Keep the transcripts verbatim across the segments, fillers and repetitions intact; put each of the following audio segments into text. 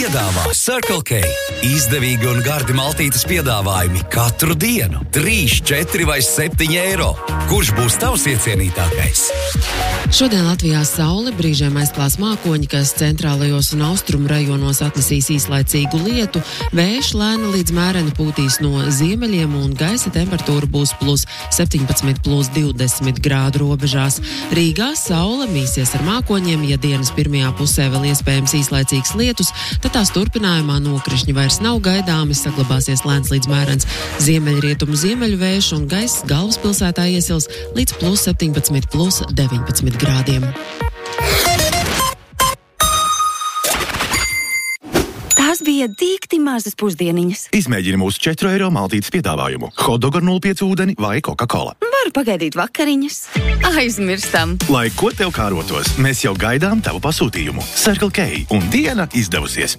piedāvā Circle K. Izdevīgi un gardi maltītes piedāvājumi katru dienu. trīs, četri vai septiņi eiro. Kurš būs tavs iecienītākais? Šodien Latvijā saule brīžiem aizklās mākoņi, kas centrālajos un austrumu rajonos atnesīs īslaicīgu lietu. Vējš lēni līdz mēreni pūtīs no ziemeļiem un gaisa temperatūra būs plus septiņpadsmit, plus divdesmit grādu robežās. Rīgā saule mīsies ar mākoņiem, ja dienas pirmajā pusē vēl iespējams īslaicīgs lietus, tad tās turpinājumā nokrišņi vairs nav gaidāmi, saglabāsies lēns līdz mērens ziemeļrietumu ziemeļu vējš un gaiss galvaspilsētā iesils līdz plus septiņpadsmit, plus deviņpadsmit grādiem. Tās bija dīkti mazas pusdieniņas. Izmēģini mūsu četru eiro maltītes piedāvājumu. Hotdog ar nulle pieci ūdeni vai Coca-Cola. Varu pagaidīt vakariņas. Aizmirstam. Lai ko tev kārotos, mēs jau gaidām tavu pasūtījumu. Circle K un diena izdevusies.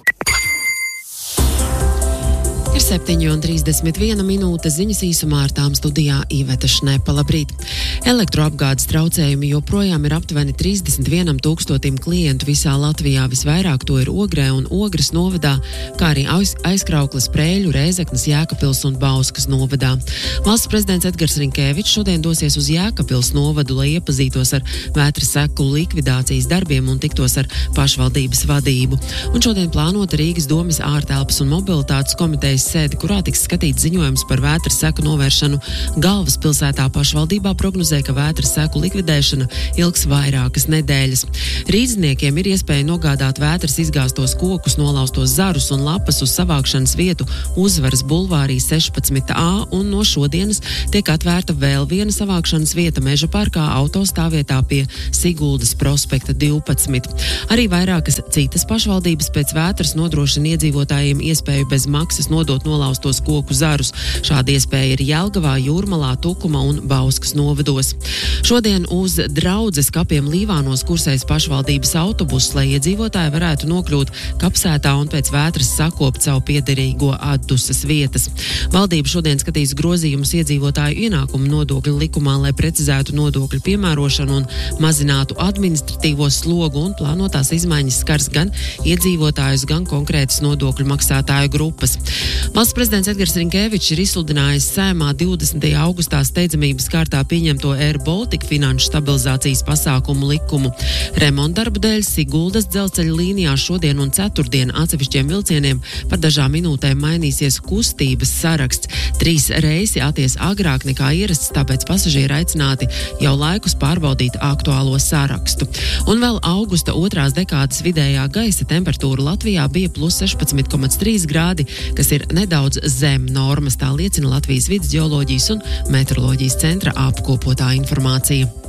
Ir septiņi un trīsdesmit viena minūte, ziņas īsumā ar tām studijā Iveta Šnepa. Labrīt! Elektroapgādes traucējumi joprojām ir aptuveni trīsdesmit vienam tūkstotim klientu visā Latvijā. Visvairāk to ir Ogrē un Ogres novadā, kā arī aiz, Aizkraukles, Prēļu, Rēzeknes, Jēkabpils un Bauskas novadā. Valsts prezidents Edgars Rinkēvičs šodien dosies uz Jēkabpils novadu, lai iepazītos ar vētras seku likvidācijas darbiem un tiktos ar pašvaldības vadību. Un šodien plānota Rīgas domes ārtelpas un mobilitātes komitejas sēdi, kurā tiks skatīts ziņojums par vētras seku novēršanu galvaspilsētā. Pašvaldībā prognozē, ka vētras seku likvidēšana ilgs vairākas nedēļas. Rīdzniekiem ir iespēja nogādāt vētras izgāstos kokus, nolaustos zarus un lapas uz savākšanas vietu Uzvaras bulvārī sešpadsmit A, un no šodienas tiek atvērta vēl viena savākšanas vieta Meža parkā autostāvvietā pie Siguldas prospekta divpadsmit. Arī vairākas citas pašvaldības pēc vētras nodrošina iedzīvotājiem iespēju bez maksas nodot nolaustos koku zarus. Šāda iespēja ir Jelgavā, Jūrmalā, Tukuma un Bauskas novados. Šodien uz Draudzes kapiem Līvānos kursēs pašvaldības autobus, lai iedzīvotāji varētu nokļūt kapsētā un pēc vētras sakopt savu piederīgo atdusas vietas. Valdība šodien skatīs grozījumus iedzīvotāju ienākumu nodokļu likumā, lai precizētu nodokļu piemērošanu un mazinātu administratīvo slogu, un plānotās izmaiņas skars gan iedzīvotājus, gan konkrētas nodokļu maksātāju grupas. Valsts prezidents Edgars Rinkēvičs ir izsludinājis Saeimā divdesmitajā augustā steidzamības kārtā pieņemto Air Baltica finanšu stabilizācijas pasākumu likumu. Remontdarbu dēļ Siguldas dzelzceļa līnijā šodien un ceturtdien atsevišķiem vilcieniem par dažām minūtēm mainīsies kustības saraksts. Trīs reisi atties agrāk nekā ierasts, tāpēc pasažieri aicināti jau laikus pārbaudīt aktuālo sarakstu. Un vēl augusta otrās dekādas vidējā gaisa temperatūra Latvijā bija plus sešpadsmit komats trīs grādi, kas ir nedaudz zem normas, tā liecina Latvijas vides ģeoloģijas un meteoroloģijas centra apkopotā informācija.